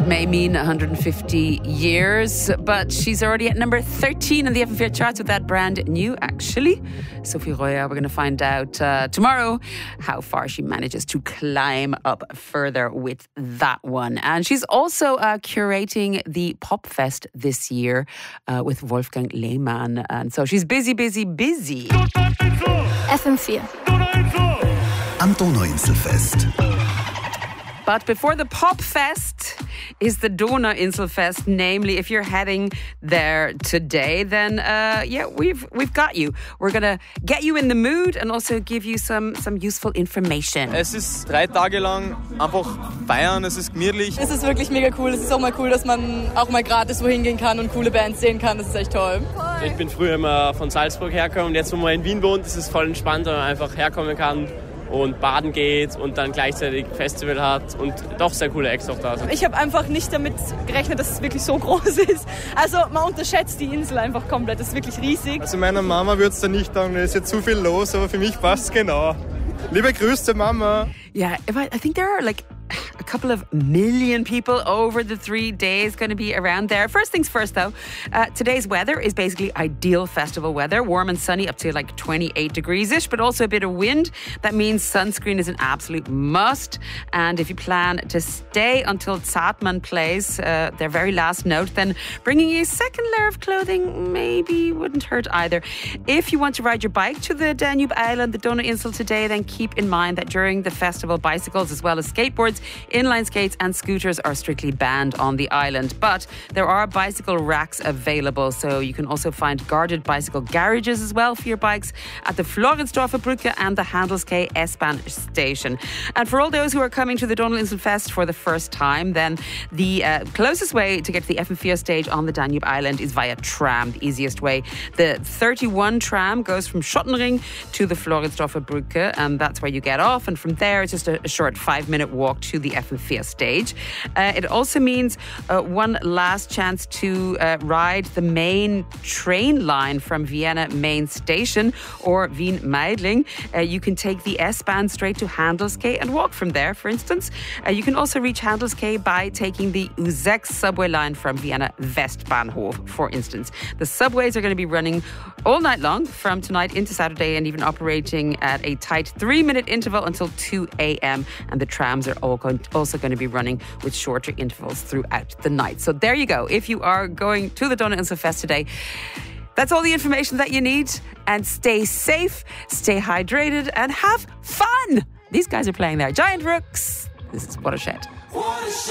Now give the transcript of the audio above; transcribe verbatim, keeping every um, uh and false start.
may mean one hundred fifty years, but she's already at number thirteen in the F M four charts with that brand new, actually. Sophie Roya, we're going to find out uh, tomorrow how far she manages to climb up further with that one. And she's also uh, curating the Pop Fest this year uh, with Wolfgang Lehmann. And so she's busy, busy, busy. F M four. Am Donauinselfest. But before the Pop Fest is the Donauinselfest. Namely, if you're heading there today, then uh, yeah, we've we've got you. We're gonna get you in the mood and also give you some some useful information. Es ist drei Tage lang einfach feiern. Es ist gemütlich. Es ist wirklich mega cool. Es ist auch mal cool, dass man auch mal gratis wohin gehen kann und coole Bands sehen kann. Das ist echt toll. Ich bin früher immer von Salzburg hergekommen und jetzt, wo man in Wien wohnt, ist es voll entspannt, weil man einfach herkommen kann und baden geht und dann gleichzeitig Festival hat und doch sehr coole Acts auch da sind. Ich habe einfach nicht damit gerechnet, dass es wirklich so groß ist. Also man unterschätzt die Insel einfach komplett, das ist wirklich riesig. Also meiner Mama würde es da nicht sagen, da ist jetzt zu viel los, aber für mich passt es genau. Liebe Grüße, Mama. Yeah, if I, I think there are like a couple of million people over the three days going to be around there. First things first, though, uh, today's weather is basically ideal festival weather. Warm and sunny up to like twenty-eight degrees-ish, but also a bit of wind. That means sunscreen is an absolute must. And if you plan to stay until Zartmann plays uh, their very last note, then bringing a second layer of clothing maybe wouldn't hurt either. If you want to ride your bike to the Danube Island, the Donauinsel today, then keep in mind that during the festival, bicycles as well as skateboards, inline skates and scooters are strictly banned on the island. But there are bicycle racks available, so you can also find guarded bicycle garages as well for your bikes at the Floridsdorfer Brücke and the Handelskay S-Bahn station. And for all those who are coming to the Donauinselfest for the first time, then the uh, closest way to get to the F M four stage on the Danube Island is via tram, the easiest way. The thirty-one tram goes from Schottenring to the Floridsdorfer Brücke, and that's where you get off. And from there, it's just a, a short five-minute walk to the F M four stage. Uh, it also means uh, one last chance to uh, ride the main train line from Vienna main station or Wien Meidling. Uh, you can take the S-Bahn straight to Handelskay and walk from there, for instance. Uh, you can also reach Handelskay by taking the U six subway line from Vienna Westbahnhof, for instance. The subways are going to be running all night long from tonight into Saturday and even operating at a tight three-minute interval until two a.m. And the trams are all going, also going to be running with shorter intervals throughout the night. So there you go. If you are going to the Donauinselfest today, that's all the information that you need. And stay safe, stay hydrated, and have fun. These guys are playing there. Giant Rooks. This is Watershed.